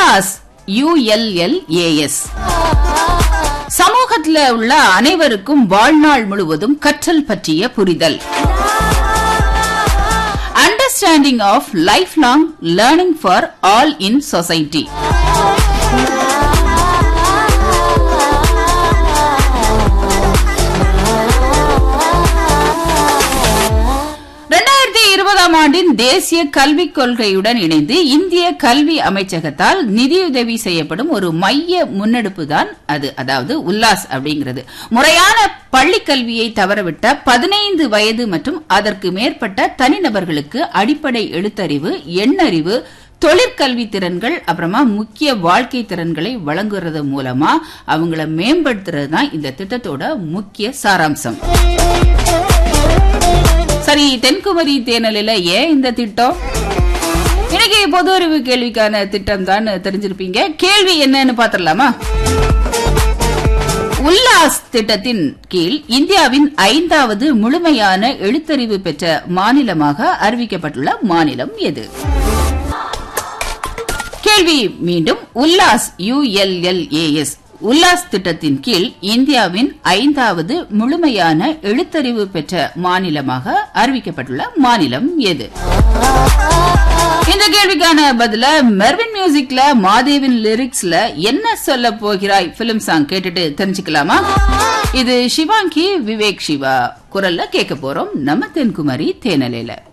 Ullas ULLAS. சமூகத்தில் உள்ள அனைவருக்கும் வாழ்நாள் முழுவதும் கற்றல் பற்றிய புரிதல். Understanding of lifelong learning for all in society. ஆண்டின் தேசிய கல்விக் கொள்கையுடன் இணைந்து இந்திய கல்வி அமைச்சகத்தால் நிதியுதவி செய்யப்படும் ஒரு மைய முன்னெடுப்பு தான் அது, அதாவது உல்லாஸ் அப்படிங்கிறது. முறையான பள்ளி கல்வியை தவறவிட்ட 15 வயது மற்றும் அதற்கு மேற்பட்ட தனிநபர்களுக்கு அடிப்படை எழுத்தறிவு, எண்ணறிவு, தொழிற்கல்வி திறன்கள், அப்புறமா முக்கிய வாழ்க்கை திறன்களை வழங்குறது மூலமா அவங்கள மேம்படுத்துறது தான் இந்த திட்டத்தோட முக்கிய சாராம்சம். சரி, தென்குமரி தேனலில ஏன் இந்த திட்டம்? இன்னைக்கு பொது அறிவு கேள்விக்கான திட்டம் தான் தெரிஞ்சிருப்பீங்க. கேள்வி என்னன்னு பாத்திரலாமா? உல்லாஸ் திட்டத்தின் கீழ் இந்தியாவின் 5வது முழுமையான எழுத்தறிவு பெற்ற மாநிலமாக அறிவிக்கப்பட்டுள்ள மாநிலம் எது? கேள்வி மீண்டும். உல்லாஸ் ULLAS உல்லாஸ் திட்டத்தின் கீழ் இந்தியாவின் 5வது முழுமையான எழுத்தறிவு பெற்ற மாநிலமாக அறிவிக்கப்பட்டுள்ள மாநிலம் எது? இந்த கேள்விக்கான பதில மெர்வின் மியூசிக்ல மாதேவின் லிரிக்ஸ்ல என்ன சொல்ல போகிறாய் பிலிம் சாங் கேட்டுட்டு தெரிஞ்சுக்கலாமா? இது சிவாங்கி விவேக் சிவா குரல்ல கேட்க போறோம் நம்ம தென்குமரி தேனலையில.